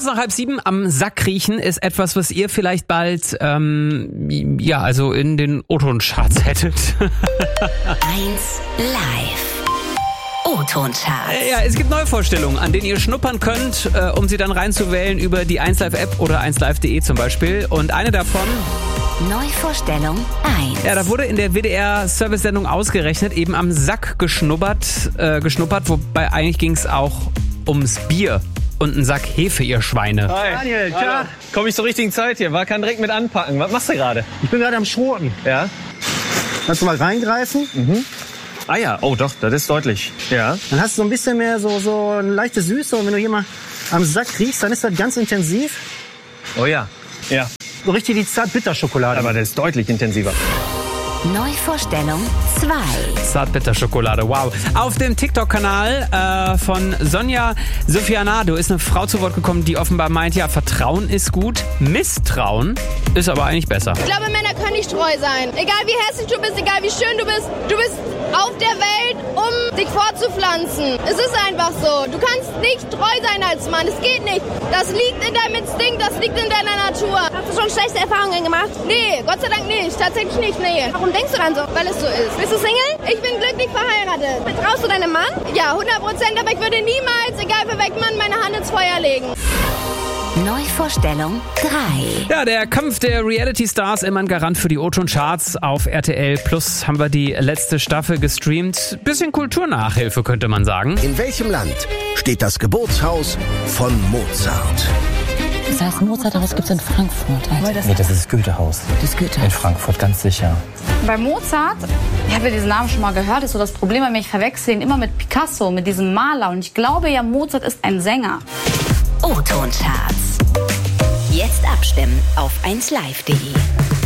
Kurz nach 6:30 am Sack riechen ist etwas, was ihr vielleicht bald, also in den O-Ton-Charts hättet. 1 Live. O-Ton-Charts. Ja, es gibt Neuvorstellungen, an denen ihr schnuppern könnt, um sie dann reinzuwählen über die 1Live-App oder 1Live.de zum Beispiel. Und eine davon... Neuvorstellung 1. Ja, da wurde in der WDR-Service-Sendung ausgerechnet, eben am Sack geschnuppert, wobei eigentlich ging es auch ums Bier und einen Sack Hefe, ihr Schweine. Hi. Daniel, klar. Komm ich zur richtigen Zeit hier, kann direkt mit anpacken. Was machst du gerade? Ich bin gerade am Schroten. Ja? Kannst du mal reingreifen? Mhm. Ah ja, oh doch, das ist deutlich. Ja. Dann hast du so ein bisschen mehr so eine leichte Süße. Und wenn du hier mal am Sack riechst, dann ist das ganz intensiv. Oh ja. Ja. So richtig die Zart-Bitter-Schokolade. Aber das ist deutlich intensiver. Neuvorstellung 2. Zartbitterschokolade, wow. Auf dem TikTok-Kanal von Sonja Sofianado ist eine Frau zu Wort gekommen, die offenbar meint, ja, Vertrauen ist gut, Misstrauen ist aber eigentlich besser. Ich glaube, Männer können nicht treu sein. Egal wie hässlich du bist, egal wie schön du bist auf der Welt, um dich fortzupflanzen. Es ist einfach so. Du kannst nicht treu sein als Mann. Es geht nicht. Das liegt in deinem Instinkt, das liegt in deiner Natur. Hast du schon schlechte Erfahrungen gemacht? Nee, Gott sei Dank nicht. Tatsächlich nicht, nee. Warum denkst du dann so? Weil es so ist. Bist du Single? Ich bin glücklich verheiratet. Vertraust du deinem Mann? Ja, 100%, aber ich würde niemals, egal für welchen Mann, meine Hand ins Feuer legen. Neuvorstellung 3. Ja, der Kampf der Reality-Stars, immer ein Garant für die O-Ton-Charts. Auf RTL Plus haben wir die letzte Staffel gestreamt. Bisschen Kulturnachhilfe, könnte man sagen. In welchem Land steht das Geburtshaus von Mozart? Das heißt, Mozarthaus gibt es in Frankfurt. Nee, das ist das Goethehaus. Das Goethehaus. In Frankfurt, ganz sicher. Bei Mozart, ich habe ja diesen Namen schon mal gehört, ist so das Problem, weil ich verwechsel ihn immer mit Picasso, mit diesem Maler. Und ich glaube ja, Mozart ist ein Sänger. O-Ton-Charts. Jetzt abstimmen auf 1Live.de.